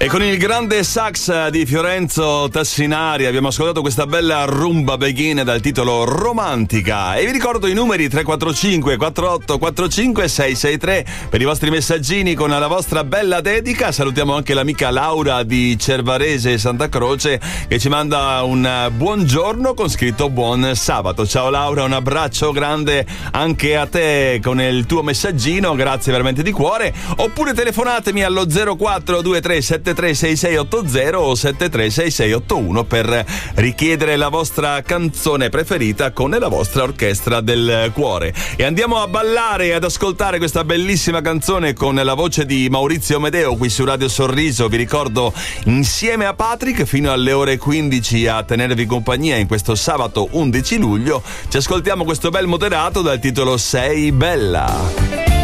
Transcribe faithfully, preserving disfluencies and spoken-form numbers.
E con il grande sax di Fiorenzo Tassinari abbiamo ascoltato questa bella rumba beghin dal titolo Romantica. E vi ricordo i numeri tre quattro cinque quattro otto quattro cinque sei sei tre per i vostri messaggini con la vostra bella dedica. Salutiamo anche l'amica Laura di Cervarese Santa Croce che ci manda un buongiorno con scritto buon sabato. Ciao Laura, un abbraccio grande anche a te con il tuo messaggino, grazie veramente di cuore. Oppure telefonatemi allo zero quattro due tre sette tre sei sei otto zero o sette tre sei sei otto uno per richiedere la vostra canzone preferita con la vostra orchestra del cuore. E andiamo a ballare e ad ascoltare questa bellissima canzone con la voce di Maurizio Medeo qui su Radio Sorriso. Vi ricordo, insieme a Patrick fino alle ore quindici a tenervi compagnia in questo sabato undici luglio. Ci ascoltiamo questo bel moderato dal titolo Sei bella.